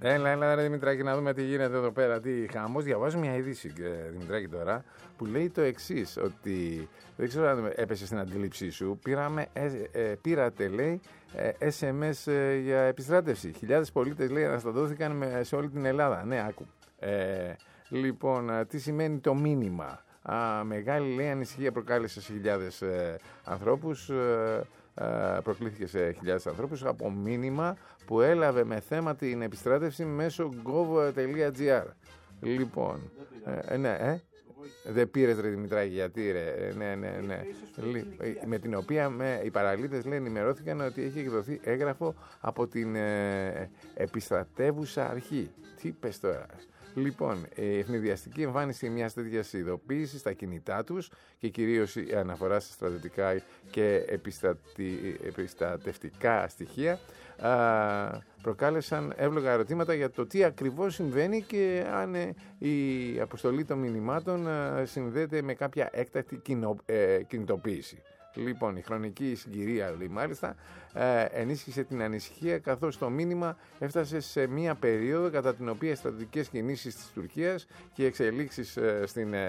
Έλα, ρε Δημητράκη, να δούμε τι γίνεται εδώ πέρα. Τι χαμός. Διαβάζω μια είδηση, Δημητράκη, τώρα, που λέει το εξής, ότι δεν ξέρω αν έπεσε στην αντίληψή σου. Πήρατε, λέει, SMS για επιστράτευση. Χιλιάδες πολίτες, λέει, αναστατώθηκαν σε όλη την Ελλάδα. Ναι, άκου. Λοιπόν, τι σημαίνει το μήνυμα. Μεγάλη, λέει, ανησυχία προκάλεσε σε χιλιάδες ανθρώπους. Προκλήθηκε σε χιλιάδες ανθρώπους από μήνυμα που έλαβε με θέμα την επιστράτευση μέσω gov.gr. Λοιπόν, δεν πήρες, ρε Δημητράκη, γιατί, ρε. Ναι. Με την οποία οι παραλίτες, λέει, ενημερώθηκαν ότι έχει εκδοθεί έγγραφο από την επιστρατεύουσα αρχή. Τι πες τώρα. Λοιπόν, η ευνηδιαστική εμφάνιση μιας τέτοιας ειδοποίησης στα κινητά τους και κυρίως η αναφορά στα στρατιωτικά και επιστατευτικά στοιχεία προκάλεσαν εύλογα ερωτήματα για το τι ακριβώς συμβαίνει και αν η αποστολή των μηνυμάτων συνδέεται με κάποια έκτακτη κινητοποίηση. Λοιπόν, η χρονική συγκυρία, λέει, μάλιστα, ενίσχυσε την ανησυχία, καθώς το μήνυμα έφτασε σε μία περίοδο κατά την οποία οι στρατιωτικές κινήσεις της Τουρκίας και οι εξελίξεις στην